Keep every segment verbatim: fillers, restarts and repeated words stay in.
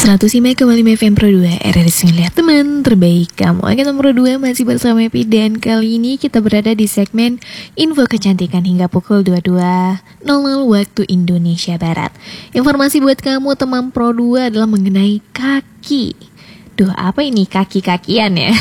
seratus lima koma lima F M Pro dua, R R S Ngeliat Teman Terbaik Kamu. Oke, nomor dua masih bersama Epi, dan kali ini kita berada di segmen Info Kecantikan hingga pukul dua puluh dua nol nol waktu Indonesia Barat. Informasi buat kamu teman Pro dua adalah mengenai kaki. Duh, apa ini kaki-kakian ya?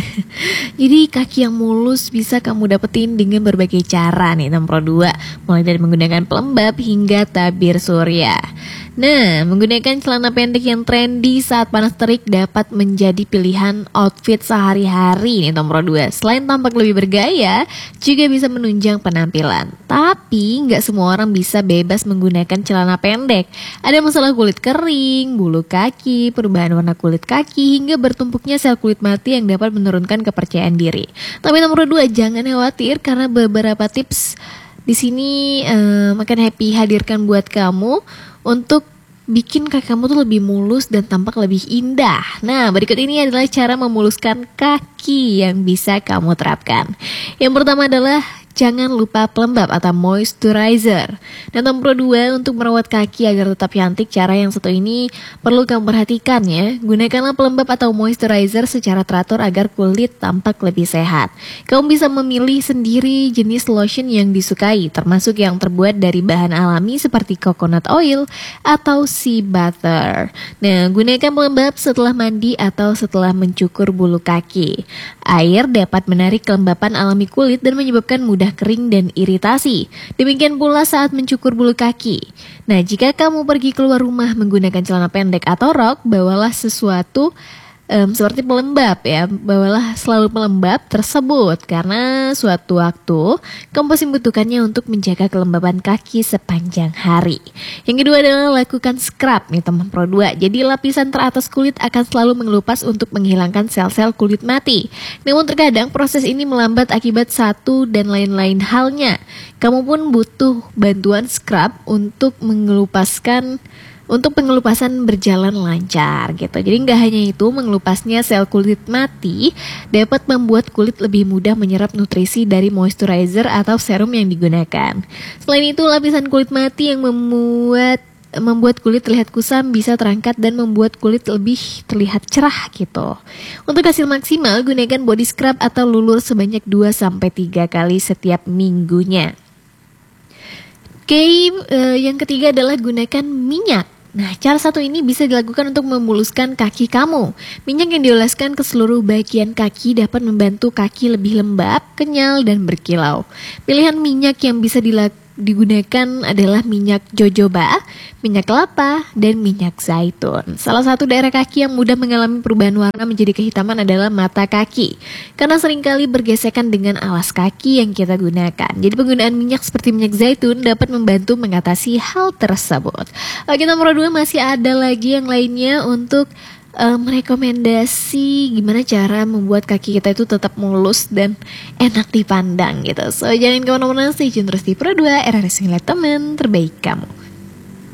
Jadi kaki yang mulus bisa kamu dapetin dengan berbagai cara nih teman Pro dua, mulai dari menggunakan pelembab hingga tabir surya. Nah, menggunakan celana pendek yang trendy saat panas terik dapat menjadi pilihan outfit sehari-hari nih nomor dua. Selain tampak lebih bergaya, juga bisa menunjang penampilan. Tapi nggak semua orang bisa bebas menggunakan celana pendek. Ada masalah kulit kering, bulu kaki, perubahan warna kulit kaki, hingga bertumpuknya sel kulit mati yang dapat menurunkan kepercayaan diri. Tapi nomor dua, jangan khawatir karena beberapa tips di sini um, akan Happy hadirkan buat kamu untuk bikin kaki kamu tuh lebih mulus dan tampak lebih indah. Nah, berikut ini adalah cara memuluskan kaki yang bisa kamu terapkan. Yang pertama adalah jangan lupa pelembab atau moisturizer. Dan nomor dua, untuk merawat kaki agar tetap cantik, cara yang satu ini perlu kamu perhatikan ya. Gunakanlah pelembab atau moisturizer secara teratur agar kulit tampak lebih sehat. Kamu bisa memilih sendiri jenis lotion yang disukai, termasuk yang terbuat dari bahan alami seperti coconut oil atau sea butter. Nah, gunakan pelembab setelah mandi atau setelah mencukur bulu kaki. Air dapat menarik kelembapan alami kulit dan menyebabkan mudah kering dan iritasi. Demikian pula saat mencukur bulu kaki. Nah, jika kamu pergi keluar rumah menggunakan celana pendek atau rok, bawalah sesuatu Um, seperti pelembab ya, bawalah selalu pelembab tersebut karena suatu waktu kamu pasti membutuhkannya untuk menjaga kelembaban kaki sepanjang hari. Yang kedua adalah lakukan scrub nih teman Pro dua. Jadi lapisan teratas kulit akan selalu mengelupas untuk menghilangkan sel-sel kulit mati. Namun terkadang proses ini melambat akibat satu dan lain-lain halnya. Kamu pun butuh bantuan scrub untuk mengelupaskan Untuk pengelupasan berjalan lancar gitu. Jadi nggak hanya itu, mengelupasnya sel kulit mati dapat membuat kulit lebih mudah menyerap nutrisi dari moisturizer atau serum yang digunakan. Selain itu, lapisan kulit mati yang membuat membuat kulit terlihat kusam bisa terangkat dan membuat kulit lebih terlihat cerah gitu. Untuk hasil maksimal, gunakan body scrub atau lulur sebanyak dua sampai tiga kali setiap minggunya. Oke, uh, yang ketiga adalah gunakan minyak. Nah, cara satu ini bisa dilakukan untuk memuluskan kaki kamu. Minyak yang dioleskan ke seluruh bagian kaki dapat membantu kaki lebih lembab, kenyal, dan berkilau. Pilihan minyak yang bisa dilakukan digunakan adalah minyak jojoba, minyak kelapa, dan minyak zaitun. Salah satu daerah kaki yang mudah mengalami perubahan warna menjadi kehitaman adalah mata kaki, karena seringkali bergesekan dengan alas kaki yang kita gunakan. Jadi penggunaan minyak seperti minyak zaitun dapat membantu mengatasi hal tersebut. Oke, nomor dua masih ada lagi yang lainnya untuk Um, merekomendasi gimana cara membuat kaki kita itu tetap mulus dan enak dipandang gitu. So, jangan kemana-mana, stay tune terus di Pro dua, R R S Ngeliat Teman Terbaik Kamu.